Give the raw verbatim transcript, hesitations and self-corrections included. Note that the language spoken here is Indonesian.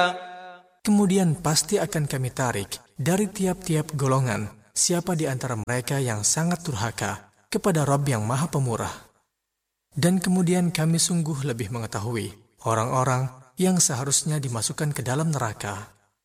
Kemudian pasti akan kami tarik dari tiap-tiap golongan siapa di antara mereka yang sangat durhaka kepada Rabb yang Maha Pemurah. Dan kemudian kami sungguh lebih mengetahui orang-orang yang seharusnya dimasukkan ke dalam neraka.